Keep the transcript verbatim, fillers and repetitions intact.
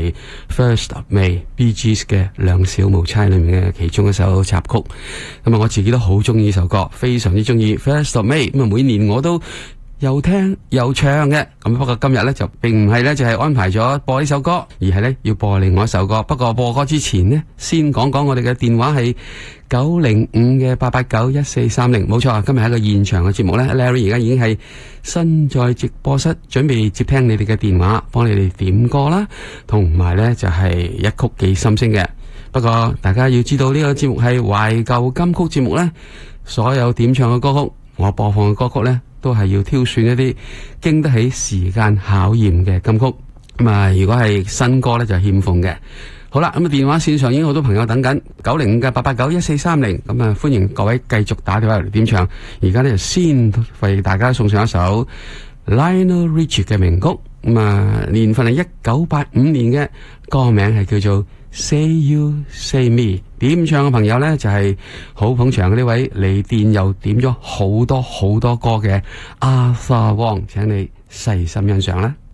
係 First of May Bee Gees 嘅兩小無猜裏面嘅其中一首插曲。咁啊，我自己都好中意呢首歌，非常之中意 First of May。咁啊，每年我都又聽又唱嘅。咁不過今日咧就並唔係咧，就係安排咗播呢首歌，而係咧要播另外一首歌。不過播歌之前呢，先講講我哋嘅電話係九零五嘅八八九一四三零，冇錯啊！今日係一個現場嘅節目咧 ，Larry 而家已經係身在直播室，準備接聽你哋嘅電話，幫你哋點歌啦，同埋咧就係一曲寄心聲嘅。不過大家要知道呢個節目係懷舊金曲節目咧，所有點唱嘅歌曲，我播放嘅歌曲咧，都係要挑選一啲經得起時間考驗嘅金曲。咁啊，如果係新歌咧就欠奉嘅。好啦，咁啊電話線上已經好多朋友等緊，九零五嘅八八九一四三零，咁啊歡迎各位繼續打電話嚟點唱。而家咧就先為大家送上一首 Lionel Richie 嘅名曲，咁啊年份係一九八五年嘅，歌名係叫做 Say You Say Me。點唱嘅朋友呢，就係好捧場嘅呢位嚟電又點咗好多好多歌嘅 Arthur Wong，請你細心欣賞啦。